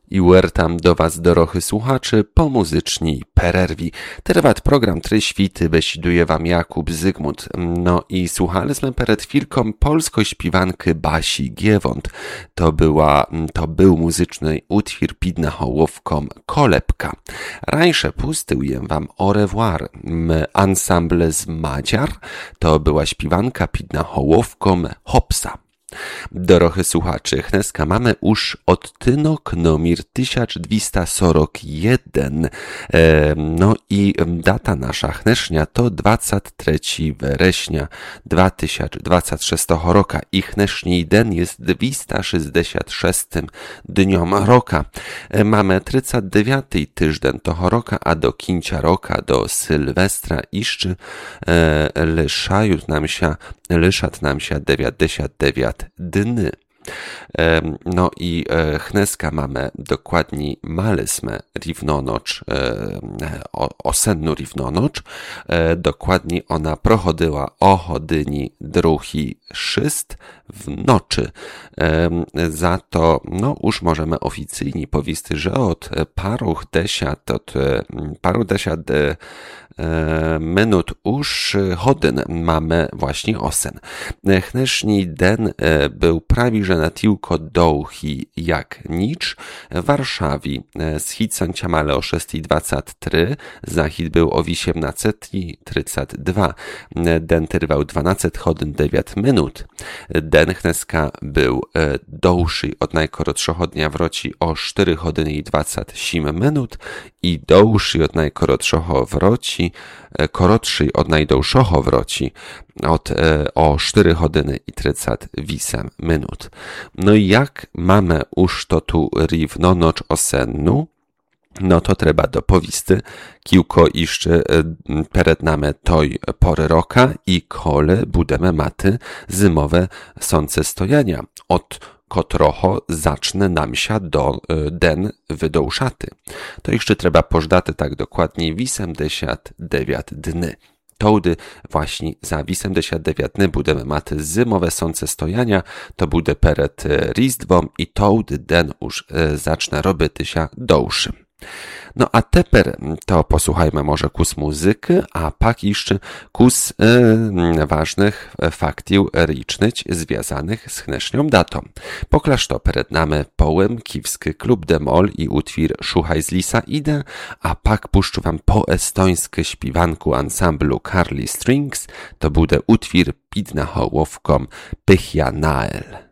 I uertam do was, dorohy słuchaczy, po muzyczni pererwi. Trwać program Try Świty besiduje wam Jakub Zygmunt. No i słuchaliśmy przed chwilką polsko-śpiwanky Basi Giewont. To był muzyczny utwór pod nahołówką Kolebka. Rańsze pustyłem wam Au revoir, ensemble z Madziar. To była śpiwanka pod nahołówką Hopsa. Dorochy słuchaczy, chneska mamy już odtynok numer 1241. No i data nasza chnesznia to 23 września 2026 roku i chneszni den jest 266 dniom roka. Mamy 39 tyżden toho roka, a do kińcia roka, do Sylwestra iszczy lyszat nam się 99 dny. No i chneska mamy dokładnie malysme riwnonocz, osennu riwnonocz. Dokładnie ona prochodyła o godzinie 2:06 w nocy. Za to, no już możemy oficjalnie powiedzieć, że od paru desiat minut już godzin mamy właśnie osen. Chneszni den był prawie że na tiłko dołhi jak nicz. W Warszawie z hitcancia male o 6:23, zachit był o 18:32. Den trwał 12 godzin 9 minut. Den chneska był dłuższy od najkorotszego dnia wroci o 4 godziny i 27 minut i dłuższy od najkorotszego wroci, korotszy od najdłuższego wroci o 4 godziny i 38 minut. No i jak mamy już to tu riwnonocz osennu, no to trzeba dopowisty kiłko jeszcze przed nami toj pory roka i kole budemy maty zimowe sące stojania, od kotrocho zacznę nam się do den wydążaty. To jeszcze trzeba pożdaty tak dokładnie 89 dny. Tołdy właśnie za 89 dny budemy maty zimowe sące stojania, to bude przed Rizdwom i tołdy den już zacznę robić się dłuższym. No a teper to posłuchajmy może kus muzyki, a pak jeszcze kus ważnych faktił licznych związanych z chnesznią datą. Poklaż to przed nami połem kiwski klub Demol i utwór Szuchaj z lisa idę, a pak puszczę wam po estońskie śpiwanku ansamblu Carly Strings, to bude utwór pod nahołówką Pychia Nael.